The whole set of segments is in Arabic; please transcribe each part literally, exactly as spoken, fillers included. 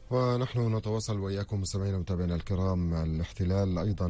ونحن نتواصل وإياكم مستمعينا ومتابعينا الكرام. الاحتلال أيضا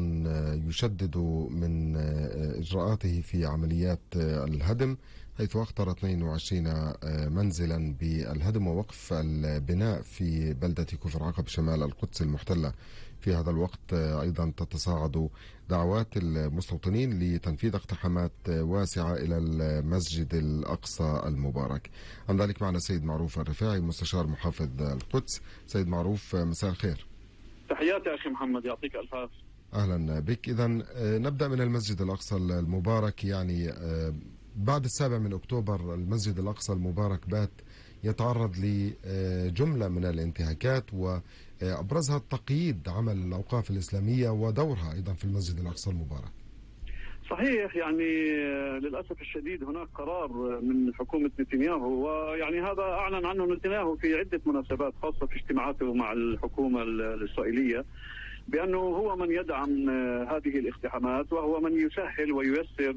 يشدد من إجراءاته في عمليات الهدم، حيث أخطر اثنين وعشرين منزلا بالهدم ووقف البناء في بلدة كفر عقب شمال القدس المحتلة. في هذا الوقت أيضا تتصاعد دعوات المستوطنين لتنفيذ اقتحامات واسعة إلى المسجد الأقصى المبارك. عن ذلك معنا سيد معروف الرفاعي مستشار محافظ القدس. سيد معروف، مساء الخير. تحياتي أخي محمد، يعطيك ألف عافية. أهلا بك. إذا نبدأ من المسجد الأقصى المبارك. يعني بعد السابع من أكتوبر المسجد الأقصى المبارك بات يتعرض لجملة من الانتهاكات، وأبرزها تقييد عمل الأوقاف الإسلامية ودورها أيضا في المسجد الأقصى المبارك. صحيح، يعني للأسف الشديد هناك قرار من حكومة نتنياهو، ويعني هذا أعلن عنه نتنياهو في عدة مناسبات خاصة في اجتماعاته مع الحكومة الإسرائيلية، بأنه هو من يدعم هذه الاقتحامات وهو من يسهل وييسر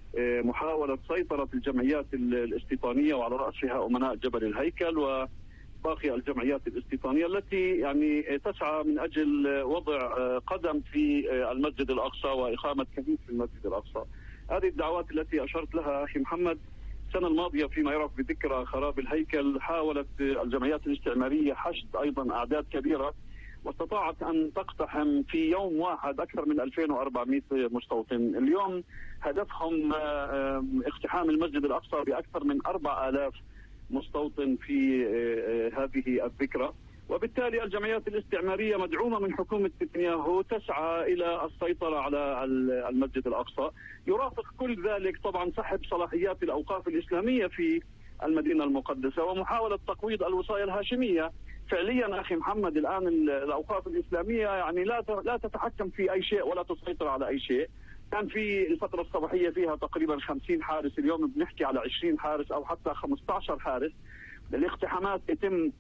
محاولة سيطرة الجمعيات الاستيطانية، وعلى رأسها أمناء جبل الهيكل وباقي الجمعيات الاستيطانية التي يعني تسعى من أجل وضع قدم في المسجد الأقصى وإقامة كنيسة في المسجد الأقصى. هذه الدعوات التي أشرت لها أخي محمد السنة الماضية فيما يعرف بذكرى خراب الهيكل، حاولت الجمعيات الاستعمارية حشد أيضا أعداد كبيرة، واستطاعت أن تقتحم في يوم واحد أكثر من ألفين وأربعمائة مستوطن. اليوم هدفهم اقتحام المسجد الأقصى بأكثر من أربعة آلاف مستوطن في هذه الذكرى، وبالتالي الجمعيات الاستعمارية مدعومة من حكومة نتنياهو تسعى إلى السيطرة على المسجد الأقصى. يرافق كل ذلك طبعا سحب صلاحيات الأوقاف الإسلامية في المدينة المقدسة ومحاولة تقويض الوصايا الهاشمية. فعليا أخي محمد الآن الأوقاف الإسلامية يعني لا لا تتحكم في أي شيء ولا تسيطر على أي شيء. كان في الفترة الصباحية فيها تقريبا خمسين حارس، اليوم بنحكي على عشرين حارس أو حتى خمسة عشر حارس. الاقتحامات يتم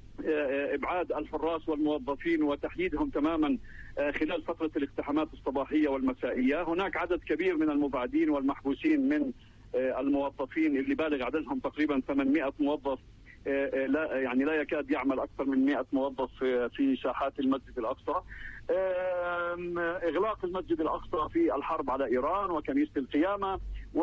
إبعاد الحراس والموظفين وتحييدهم تماما خلال فترة الاقتحامات الصباحية والمسائية. هناك عدد كبير من المبعدين والمحبوسين من الموظفين اللي بالغ عددهم تقريبا ثمانمائة موظف، لا يعني لا يكاد يعمل أكثر من مائة موظف في ساحات المسجد الأقصى. إغلاق المسجد الأقصى في الحرب على إيران وكنيسة القيامة،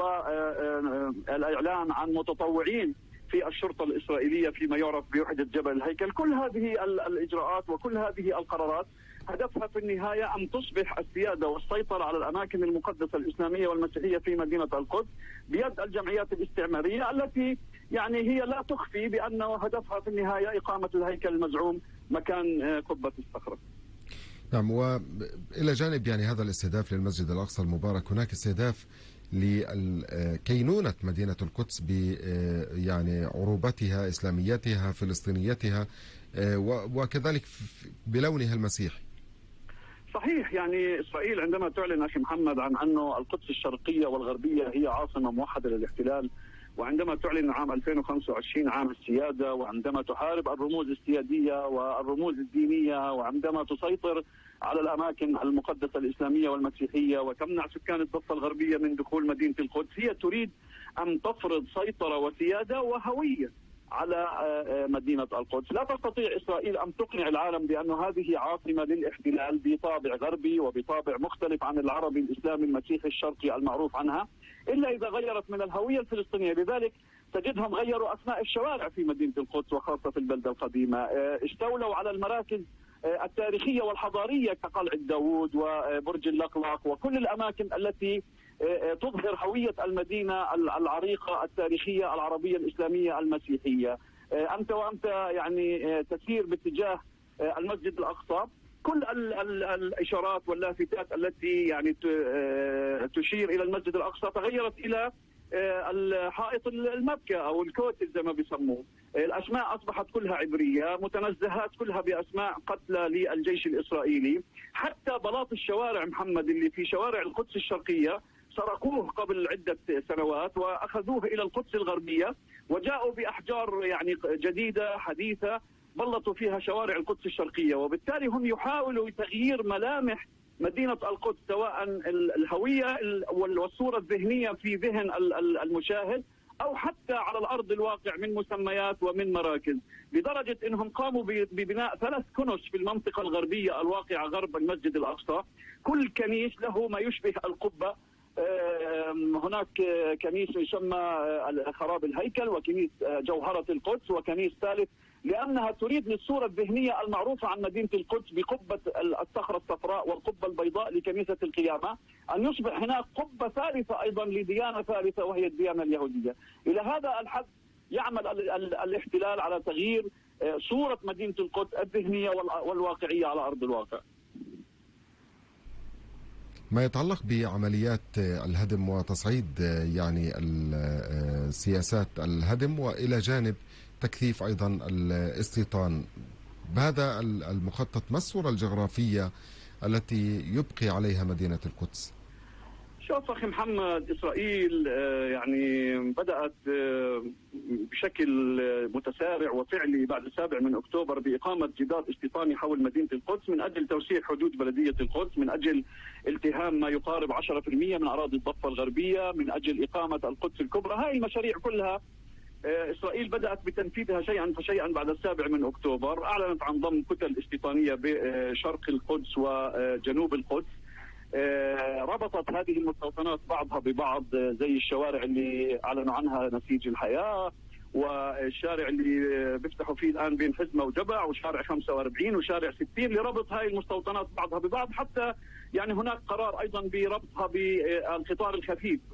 والإعلان عن متطوعين في الشرطة الإسرائيلية فيما يعرف بوحدة جبل الهيكل. كل هذه الإجراءات وكل هذه القرارات هدفها في النهاية أن تصبح السيادة والسيطرة على الأماكن المقدسة الإسلامية والمسيحية في مدينة القدس بيد الجمعيات الاستعمارية، التي يعني هي لا تخفي بأنه هدفها في النهاية إقامة الهيكل المزعوم مكان قبة الصخرة. نعم، وإلى جانب يعني هذا الاستهداف للمسجد الأقصى المبارك هناك استهداف لكينونة مدينة القدس ب يعني عروبتها، إسلاميتها، فلسطينيتها، وكذلك بلونها المسيحي. صحيح، يعني إسرائيل عندما تعلن أخي محمد عن أنه القدس الشرقية والغربية هي عاصمة موحدة للاحتلال، وعندما تعلن عام ألفين وخمسة وعشرين عام السيادة، وعندما تحارب الرموز السيادية والرموز الدينية، وعندما تسيطر على الأماكن المقدسة الإسلامية والمسيحية وتمنع سكان الضفة الغربية من دخول مدينة القدس، هي تريد أن تفرض سيطرة وسيادة وهوية على مدينة القدس. لا تستطيع إسرائيل أن تقنع العالم بأن هذه عاصمة للاحتلال بطابع غربي وبطابع مختلف عن العربي الإسلامي المسيحي الشرقي المعروف عنها، إلا إذا غيرت من الهوية الفلسطينية. لذلك تجدهم غيروا أسماء الشوارع في مدينة القدس وخاصة في البلدة القديمة، استولوا على المراكز التاريخية والحضارية كقلعة داوود وبرج اللقلق وكل الأماكن التي تظهر هوية المدينة العريقة التاريخية العربية الإسلامية المسيحية. أنت وأنت يعني تسير باتجاه المسجد الأقصى، كل ال ال الإشارات واللافتات التي يعني تشير إلى المسجد الأقصى تغيرت إلى الحائط المبكى أو الكوتل زي ما بيسموه. الأسماء أصبحت كلها عبرية، متنزهات كلها بأسماء قتلى للجيش الإسرائيلي. حتى بلاط الشوارع محمد اللي في شوارع القدس الشرقية سرقوه قبل عدة سنوات وأخذوه إلى القدس الغربية، وجاءوا بأحجار يعني جديدة حديثة بلطوا فيها شوارع القدس الشرقية، وبالتالي هم يحاولوا تغيير ملامح مدينة القدس، سواء الهوية والصورة الذهنية في ذهن المشاهد أو حتى على الأرض الواقع من مسميات ومن مراكز، لدرجة أنهم قاموا ببناء ثلاث كنس في المنطقة الغربية الواقعة غرب المسجد الأقصى. كل كنيس له ما يشبه القبة. هناك كنيس يسمى خراب الهيكل، وكنيس جوهرة القدس، وكنيس ثالث، لأنها تريد للصورة الذهنية المعروفة عن مدينة القدس بقبة الصخرة الصفراء والقبة البيضاء لكنيسة القيامة، أن يصبح هناك قبة ثالثة أيضا لديانة ثالثة وهي الديانة اليهودية. إلى هذا الحد يعمل الاحتلال على تغيير صورة مدينة القدس الذهنية والواقعية على أرض الواقع. ما يتعلق بعمليات الهدم وتصعيد يعني سياسات الهدم، وإلى جانب تكثيف أيضا الاستيطان، بهذا المخطط ما الصورة الجغرافية التي يبقي عليها مدينة القدس؟ شوف أخي محمد، إسرائيل يعني بدأت بشكل متسارع وفعلي بعد السابع من أكتوبر بإقامة جدار استيطاني حول مدينة القدس من أجل توسيع حدود بلدية القدس، من أجل التهام ما يقارب عشرة بالمئة من أراضي الضفة الغربية، من أجل إقامة القدس الكبرى. هاي المشاريع كلها إسرائيل بدأت بتنفيذها شيئا فشيئا بعد السابع من أكتوبر. أعلنت عن ضم كتل استيطانية بشرق القدس وجنوب القدس. ربطت هذه المستوطنات بعضها ببعض، زي الشوارع اللي أعلنوا عنها نسيج الحياة، والشارع اللي بيفتحوا فيه الآن بين حزمة وجبع، وشارع خمسة وأربعين وشارع ستين، لربط هاي المستوطنات بعضها ببعض. حتى يعني هناك قرار أيضا بربطها بالقطار الخفيف